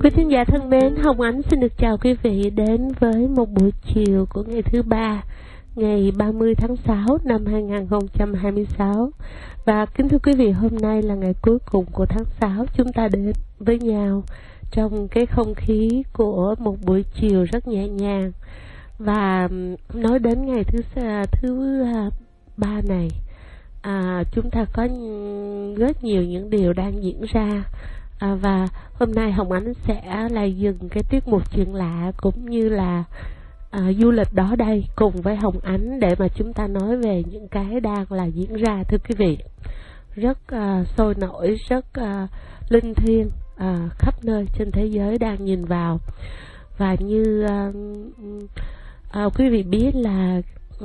Quý thính giả thân mến, Hồng Ánh xin được chào quý vị đến với một buổi chiều của ngày thứ ba, ngày 30 tháng 6 năm 2026. Và kính thưa quý vị, hôm nay là ngày cuối cùng của tháng 6, chúng ta đến với nhau trong cái không khí của một buổi chiều rất nhẹ nhàng. Và nói đến ngày thứ ba này, chúng ta có rất nhiều những điều đang diễn ra. Và hôm nay Hồng Ánh sẽ là dừng cái tiết mục chuyện lạ cũng như là du lịch đó đây cùng với Hồng Ánh để mà chúng ta nói về những cái đang là diễn ra, thưa quý vị, rất sôi nổi, rất linh thiêng, khắp nơi trên thế giới đang nhìn vào. Và như quý vị biết là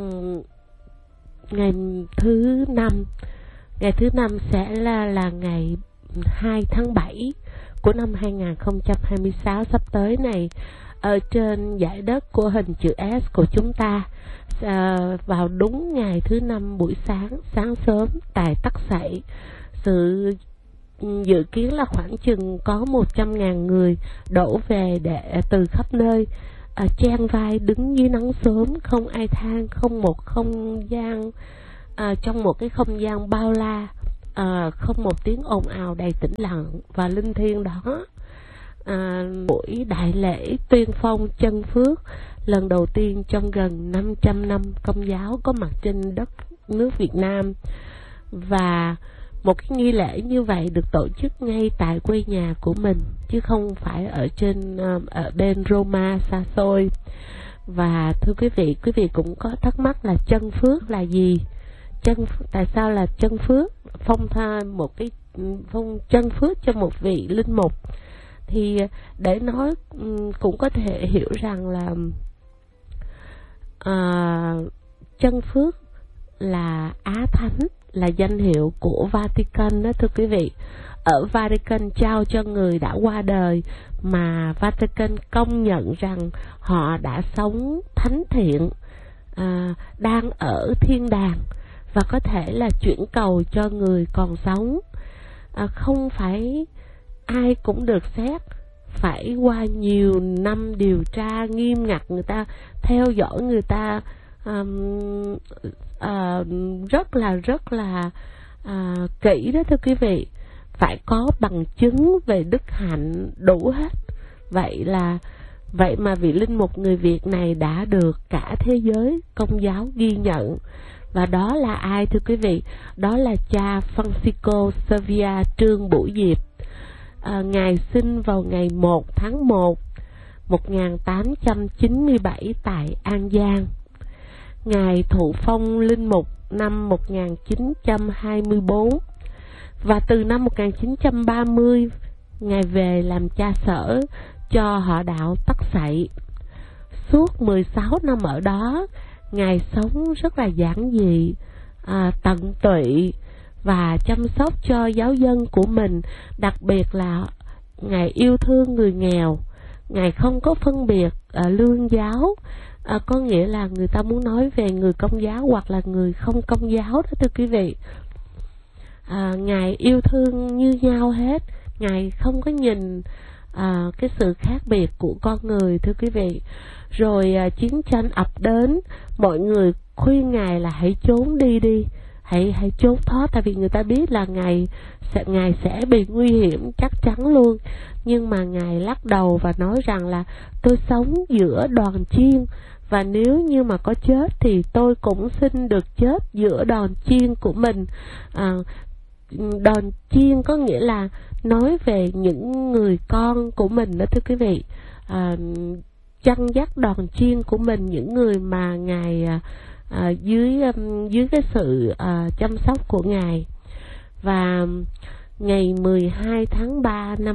ngày thứ năm sẽ là ngày 2 tháng 7 của năm 2026 sắp tới này, ở trên dải đất của hình chữ S của chúng ta, vào đúng ngày thứ năm buổi sáng sớm tại Tắc Sậy. Sự dự kiến là khoảng chừng có 100.000 người đổ về để từ khắp nơi, chen vai đứng dưới nắng sớm, không ai than, không một không gian, trong một cái không gian bao la, không một tiếng ồn ào, đầy tĩnh lặng và linh thiêng đó. Buổi đại lễ tuyên phong chân phước lần đầu tiên trong gần 500 năm Công giáo có mặt trên đất nước Việt Nam. Và một cái nghi lễ như vậy được tổ chức ngay tại quê nhà của mình, chứ không phải ở bên Roma xa xôi. Và thưa quý vị cũng có thắc mắc là chân phước là gì? Tại sao là chân phước? Phong chân phước cho một vị linh mục. Thì để nói cũng có thể hiểu rằng là chân phước là Á Thánh, là danh hiệu của Vatican đó, thưa quý vị. Ở Vatican trao cho người đã qua đời mà Vatican công nhận rằng họ đã sống thánh thiện, đang ở thiên đàng và có thể là chuyển cầu cho người còn sống. Không phải ai cũng được xét, phải qua nhiều năm điều tra nghiêm ngặt, người ta theo dõi, người ta rất là kỹ đó, thưa quý vị. Phải có bằng chứng về đức hạnh đủ hết. Vậy mà vị linh mục người Việt này đã được cả thế giới Công giáo ghi nhận. Và đó là ai, thưa quý vị? Đó là cha Francisco Xavier Trương Bửu Diệp. Ngài sinh vào ngày 1 tháng 1 1897 tại An Giang. Ngài thụ phong linh mục năm 1924 và từ năm 1930 Ngài về làm cha sở cho họ đạo Tắc Sậy. Suốt 16 năm ở đó, Ngài sống rất là giản dị, tận tụy và chăm sóc cho giáo dân của mình. Đặc biệt là Ngài yêu thương người nghèo. Ngài không có phân biệt lương giáo, có nghĩa là người ta muốn nói về người Công giáo hoặc là người không Công giáo đó, thưa quý vị. Ngài yêu thương như nhau hết. Ngài không có nhìn cái sự khác biệt của con người, thưa quý vị. Rồi chiến tranh ập đến, mọi người khuyên Ngài là hãy trốn đi, hãy trốn thoát, tại vì người ta biết là Ngài sẽ bị nguy hiểm chắc chắn luôn. Nhưng mà Ngài lắc đầu và nói rằng là tôi sống giữa đoàn chiên, và nếu như mà có chết thì tôi cũng xin được chết giữa đoàn chiên của mình. Đoàn chiên có nghĩa là nói về những người con của mình đó, thưa quý vị. Chăn dắt đoàn chiên của mình, những người mà Ngài dưới cái sự chăm sóc của Ngài. Và ngày 12 tháng 3 năm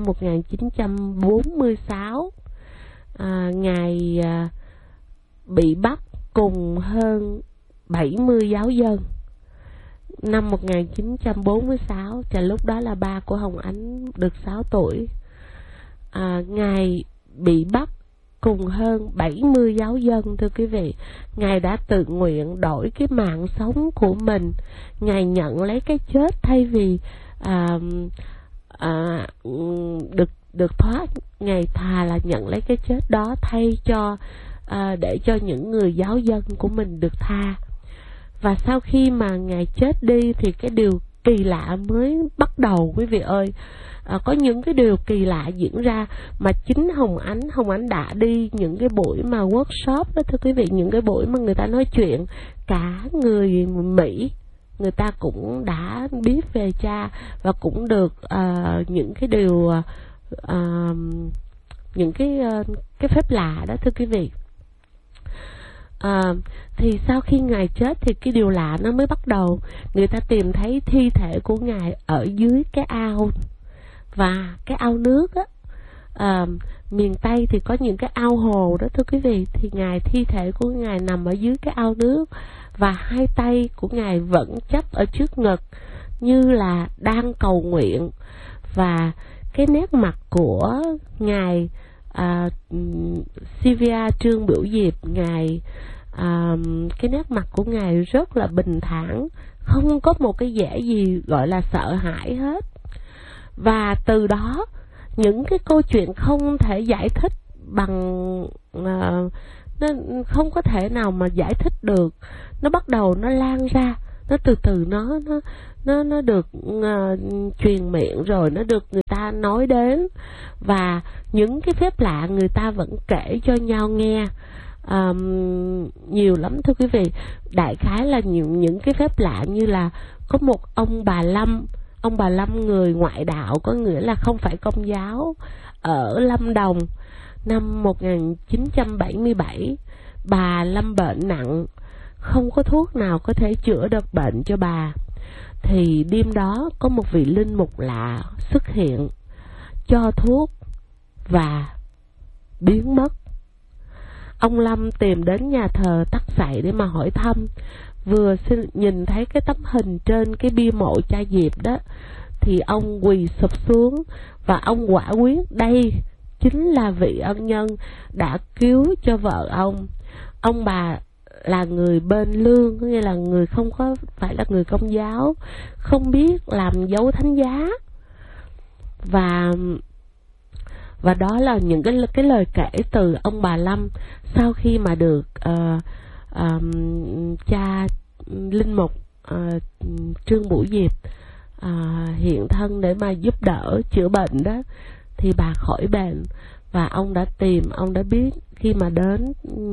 1946, Ngài bị bắt cùng hơn 70 giáo dân. Năm 1946, và lúc đó là ba của Hồng Ánh được 6 tuổi. Ngài bị bắt cùng hơn 70 giáo dân, thưa quý vị. Ngài đã tự nguyện đổi cái mạng sống của mình. Ngài nhận lấy cái chết thay vì được được thoát, Ngài thà là nhận lấy cái chết đó thay cho để cho những người giáo dân của mình được tha. Và sau khi mà Ngài chết đi thì cái điều kỳ lạ mới bắt đầu, quý vị ơi. Có những cái điều kỳ lạ diễn ra mà chính Hồng Ánh đã đi những cái buổi mà workshop đó, thưa quý vị, những cái buổi mà người ta nói chuyện, cả người Mỹ người ta cũng đã biết về cha và cũng được những cái điều những cái phép lạ đó, thưa quý vị. Thì sau khi Ngài chết thì cái điều lạ nó mới bắt đầu. Người ta tìm thấy thi thể của Ngài ở dưới cái ao, và cái ao nước á, miền Tây thì có những cái ao hồ đó, thưa quý vị. Thì thi thể của Ngài nằm ở dưới cái ao nước, và hai tay của Ngài vẫn chắp ở trước ngực như là đang cầu nguyện. Và cái nét mặt của Ngài Sylvia Trương Bửu Diệp, cái nét mặt của Ngài rất là bình thản, không có một cái vẻ gì gọi là sợ hãi hết. Và từ đó những cái câu chuyện không thể giải thích bằng nó không có thể nào mà giải thích được, nó bắt đầu nó lan ra, nó từ từ nó được truyền miệng, rồi nó được người ta nói đến, và những cái phép lạ người ta vẫn kể cho nhau nghe. Nhiều lắm, thưa quý vị. Đại khái là những cái phép lạ như là có một ông bà Lâm người ngoại đạo, có nghĩa là không phải Công giáo, ở Lâm Đồng năm 1977. Bà Lâm bệnh nặng, không có thuốc nào có thể chữa được bệnh cho bà. Thì đêm đó có một vị linh mục lạ xuất hiện, cho thuốc và biến mất. Ông Lâm tìm đến nhà thờ Tắc Sậy để mà hỏi thăm. Vừa nhìn thấy cái tấm hình trên cái bia mộ cha Diệp đó, thì ông quỳ sụp xuống và ông quả quyết đây chính là vị ân nhân đã cứu cho vợ ông. Ông bà là người bên lương, có nghĩa là người không có phải là người Công giáo, không biết làm dấu thánh giá. Và đó là những cái lời kể từ ông bà Lâm sau khi mà được cha linh mục Trương Bửu Diệp hiện thân để mà giúp đỡ chữa bệnh đó, thì bà khỏi bệnh. Và ông đã biết khi mà đến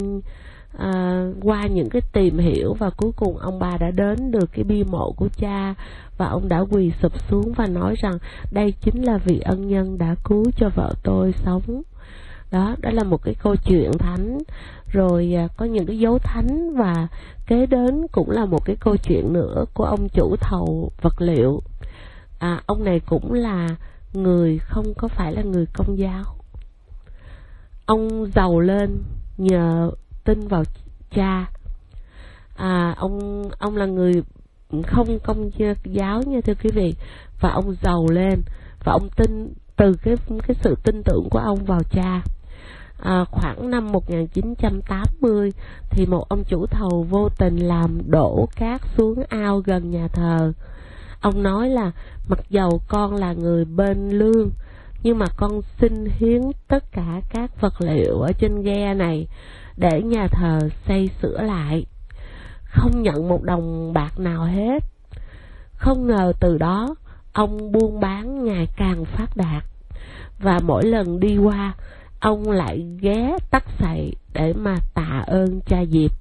qua những cái tìm hiểu, và cuối cùng ông bà đã đến được cái bia mộ của cha, và ông đã quỳ sụp xuống và nói rằng đây chính là vị ân nhân đã cứu cho vợ tôi sống. Đó là một cái câu chuyện thánh. Rồi có những cái dấu thánh, và kế đến cũng là một cái câu chuyện nữa của ông chủ thầu vật liệu. Ông này cũng là người không có phải là người Công giáo. Ông giàu lên nhờ tin vào cha. Ông là người không Công giáo nha, thưa quý vị. Và ông giàu lên, và ông tin từ cái sự tin tưởng của ông vào cha. Khoảng năm 1980 thì một ông chủ thầu vô tình làm đổ cát xuống ao gần nhà thờ. Ông nói là mặc dầu con là người bên lương, nhưng mà con xin hiến tất cả các vật liệu ở trên ghe này để nhà thờ xây sửa lại, không nhận một đồng bạc nào hết. Không ngờ từ đó ông buôn bán ngày càng phát đạt, và mỗi lần đi qua ông lại ghé Tắc Sậy để mà tạ ơn cha Diệp.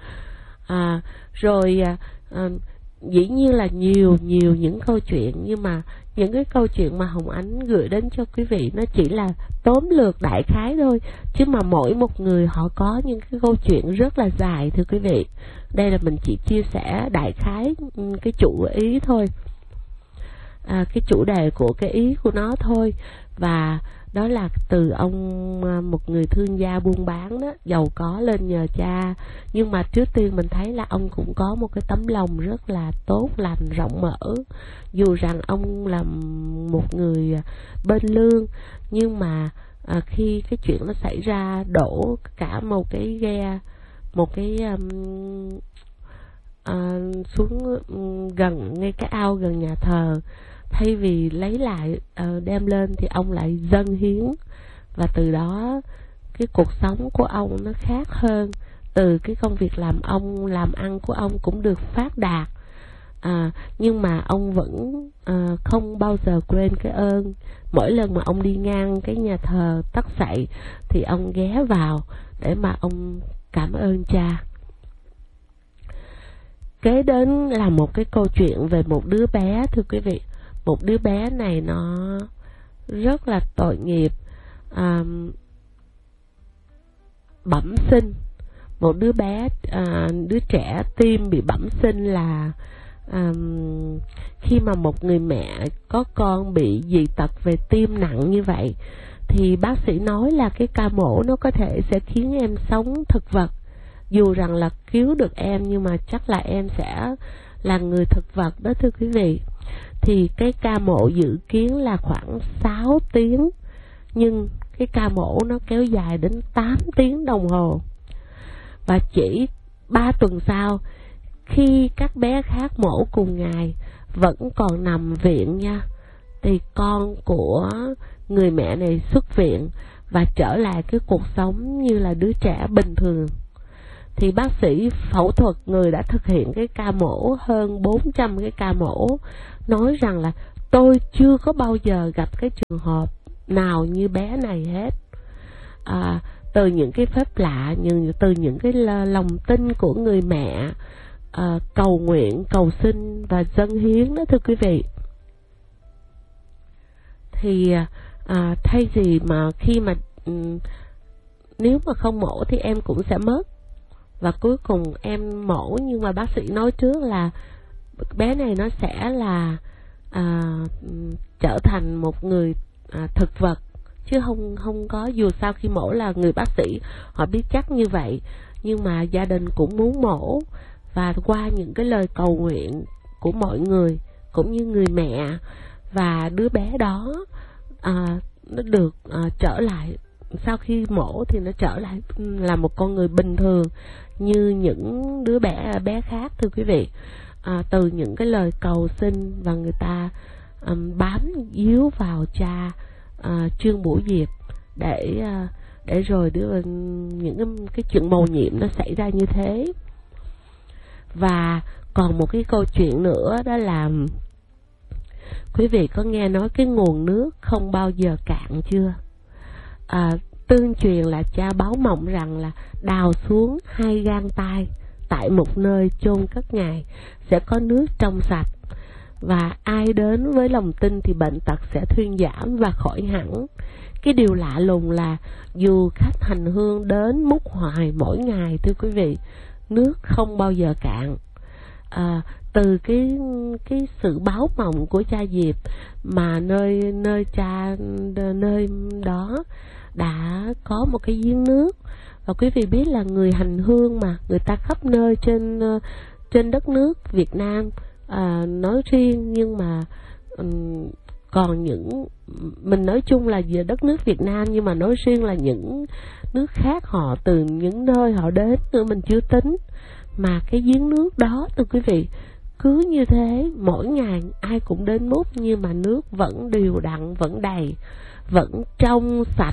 Dĩ nhiên là nhiều những câu chuyện, nhưng mà những cái câu chuyện mà Hồng Ánh gửi đến cho quý vị nó chỉ là tóm lược đại khái thôi, chứ mà mỗi một người họ có những cái câu chuyện rất là dài, thưa quý vị. Đây là mình chỉ chia sẻ đại khái cái chủ ý thôi, cái chủ đề của cái ý của nó thôi. Và đó là từ một người thương gia buôn bán đó, giàu có lên nhờ cha. Nhưng mà trước tiên mình thấy là ông cũng có một cái tấm lòng rất là tốt lành, rộng mở. Dù rằng ông là một người bên lương, nhưng mà khi cái chuyện nó xảy ra đổ cả một cái ghe, xuống gần ngay cái ao gần nhà thờ, thay vì lấy lại đem lên thì ông lại dâng hiến, và từ đó cái cuộc sống của ông nó khác hơn. Từ cái công việc làm ăn của ông cũng được phát đạt, nhưng mà ông vẫn không bao giờ quên cái ơn. Mỗi lần mà ông đi ngang cái nhà thờ Tắc Sậy thì ông ghé vào để mà ông cảm ơn cha. Kế đến là một cái câu chuyện về một đứa bé, thưa quý vị. Một đứa bé này nó rất là tội nghiệp, bẩm sinh. Một đứa bé, đứa trẻ tim bị bẩm sinh là khi mà một người mẹ có con bị dị tật về tim nặng như vậy thì bác sĩ nói là cái ca mổ nó có thể sẽ khiến em sống thực vật. Dù rằng là cứu được em nhưng mà chắc là em sẽ là người thực vật đó, thưa quý vị. Thì cái ca mổ dự kiến là khoảng 6 tiếng, nhưng cái ca mổ nó kéo dài đến 8 tiếng đồng hồ. Và chỉ 3 tuần sau, khi các bé khác mổ cùng ngày vẫn còn nằm viện nha, thì con của người mẹ này xuất viện và trở lại cái cuộc sống như là đứa trẻ bình thường. Thì bác sĩ phẫu thuật, người đã thực hiện cái ca mổ hơn 400 cái ca mổ, nói rằng là tôi chưa có bao giờ gặp cái trường hợp nào như bé này hết. Từ những cái phép lạ, từ những cái lòng tin của người mẹ, cầu nguyện, cầu xin và dâng hiến đó, thưa quý vị. Thì thay vì mà khi mà nếu mà không mổ thì em cũng sẽ mất, và cuối cùng em mổ, nhưng mà bác sĩ nói trước là bé này nó sẽ là trở thành một người thực vật, chứ không có. Dù sao khi mổ là người bác sĩ họ biết chắc như vậy, nhưng mà gia đình cũng muốn mổ, và qua những cái lời cầu nguyện của mọi người cũng như người mẹ, và đứa bé đó nó được trở lại. Sau khi mổ thì nó trở lại là một con người bình thường như những đứa bé khác, thưa quý vị. Từ những cái lời cầu xin, và người ta bám víu vào cha Trương Bửu Diệp để rồi những cái chuyện mầu nhiệm nó xảy ra như thế. Và còn một cái câu chuyện nữa, đó là quý vị có nghe nói cái nguồn nước không bao giờ cạn chưa? Tương truyền là cha báo mộng rằng là đào xuống 2 gang tay tại một nơi chôn cất ngài sẽ có nước trong sạch, và ai đến với lòng tin thì bệnh tật sẽ thuyên giảm và khỏi hẳn. Cái điều lạ lùng là dù khách hành hương đến múc hoài mỗi ngày, thưa quý vị, nước không bao giờ cạn. Từ cái sự báo mộng của cha Diệp mà nơi đó đã có một cái giếng nước. Và quý vị biết là người hành hương mà, người ta khắp nơi trên đất nước Việt Nam nói riêng, nhưng mà còn mình nói chung là về đất nước Việt Nam, nhưng mà nói riêng là những nước khác, họ từ những nơi họ đến nữa mình chưa tính. Mà cái giếng nước đó, thưa quý vị, cứ như thế mỗi ngày ai cũng đến múc, nhưng mà nước vẫn đều đặn, vẫn đầy, vẫn trong sạch,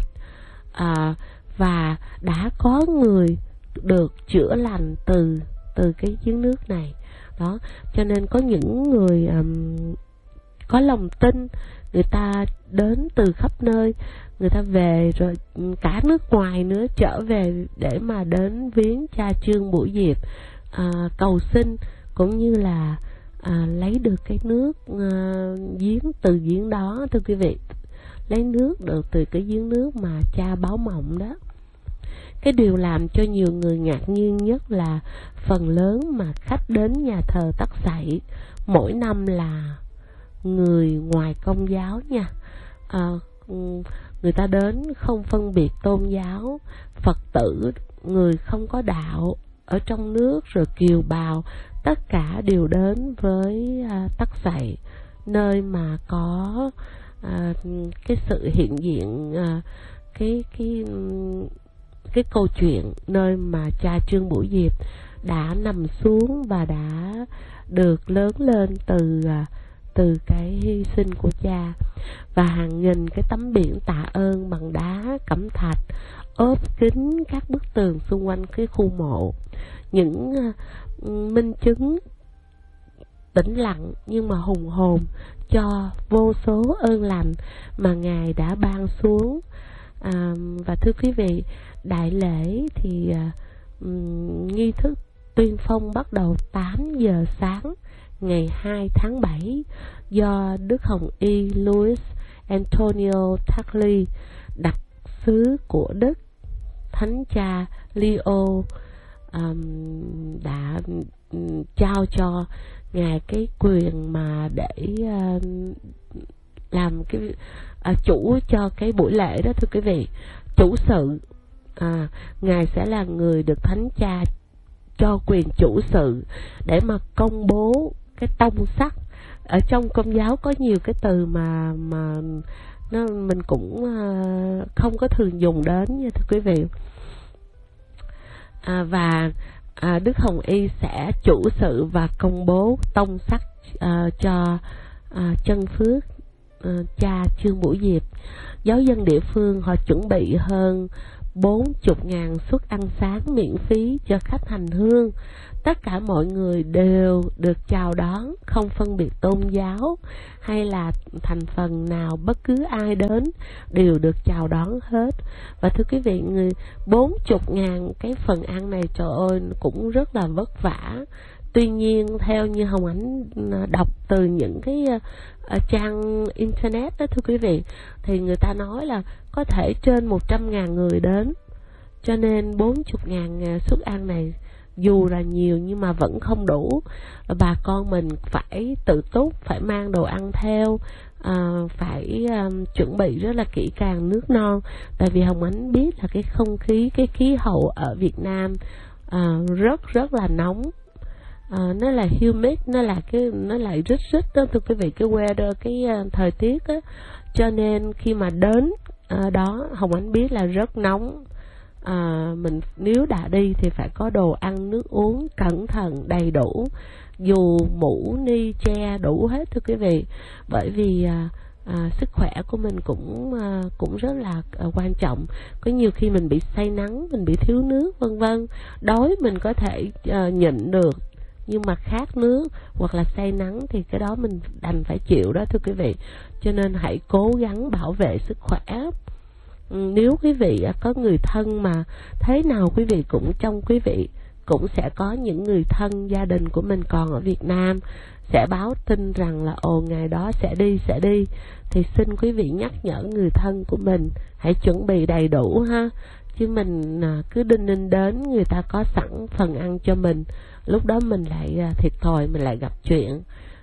và đã có người được chữa lành từ cái giếng nước này đó. Cho nên có những người có lòng tin, người ta đến từ khắp nơi, người ta về rồi cả nước ngoài nữa trở về để mà đến viếng cha Trương Bửu Diệp, cầu xin, cũng như là lấy được cái nước giếng từ giếng đó, thưa quý vị, lấy nước được từ cái giếng nước mà cha báo mộng đó. Cái điều làm cho nhiều người ngạc nhiên nhất là phần lớn mà khách đến nhà thờ Tắc Sậy mỗi năm là người ngoài Công giáo nha. Người ta đến không phân biệt tôn giáo, Phật tử, người không có đạo ở trong nước, rồi kiều bào, tất cả đều đến với Tắc Sậy, nơi mà có cái sự hiện diện, cái câu chuyện nơi mà cha Trương Bửu Diệp đã nằm xuống và đã được lớn lên từ cái hy sinh của cha, và hàng nghìn cái tấm biển tạ ơn bằng đá cẩm thạch ốp kín các bức tường xung quanh cái khu mộ. Những minh chứng tĩnh lặng nhưng mà hùng hồn cho vô số ơn lành mà Ngài đã ban xuống. Và thưa quý vị, đại lễ thì nghi thức tuyên phong bắt đầu 8 giờ sáng ngày 2 tháng 7 do Đức Hồng Y Louis Antonio Tagle, đặc sứ của Đức, Thánh cha Leo đã trao cho Ngài cái quyền mà để làm cái chủ cho cái buổi lễ đó. Thưa quý vị, chủ sự, Ngài sẽ là người được Thánh cha cho quyền chủ sự để mà công bố cái tông sắc. Ở trong Công giáo có nhiều cái từ mà mình cũng không có thường dùng đến nha thưa quý vị. Và Đức Hồng Y sẽ chủ sự và công bố tông sắc cho chân phước cha Trương Bửu Diệp. Giáo dân địa phương họ chuẩn bị hơn 40.000 suất ăn sáng miễn phí cho khách hành hương. Tất cả mọi người đều được chào đón, không phân biệt tôn giáo hay là thành phần nào, bất cứ ai đến đều được chào đón hết. Và thưa quý vị, 40.000 cái phần ăn này, trời ơi, cũng rất là vất vả. Tuy nhiên, theo như Hồng Ánh đọc từ những cái trang internet đó thưa quý vị, thì người ta nói là có thể trên 100.000 người đến. Cho nên 40.000 suất ăn này dù là nhiều nhưng mà vẫn không đủ. Bà con mình phải tự túc, phải mang đồ ăn theo, phải chuẩn bị rất là kỹ càng nước non. Tại vì Hồng Ánh biết là cái không khí, cái khí hậu ở Việt Nam rất là nóng. Nó là humid, nó lại rít đó thưa quý vị, cái weather, cái thời tiết á. Cho nên khi mà đến đó, Hồng Ánh biết là rất nóng. Mình nếu đã đi thì phải có đồ ăn nước uống cẩn thận đầy đủ, dù mũ ni che đủ hết thưa quý vị. Bởi vì sức khỏe của mình cũng rất là quan trọng. Có nhiều khi mình bị say nắng, mình bị thiếu nước vân vân. Đói mình có thể nhịn được, nhưng mà khát nước hoặc là say nắng thì cái đó mình đành phải chịu đó thưa quý vị. Cho nên hãy cố gắng bảo vệ sức khỏe. Nếu quý vị có người thân, mà thế nào quý vị cũng trong quý vị cũng sẽ có những người thân gia đình của mình còn ở Việt Nam sẽ báo tin rằng là ngày đó sẽ đi, thì xin quý vị nhắc nhở người thân của mình hãy chuẩn bị đầy đủ ha. Chứ mình cứ đinh ninh đến, người ta có sẵn phần ăn cho mình, lúc đó mình lại thiệt thòi, mình lại gặp chuyện.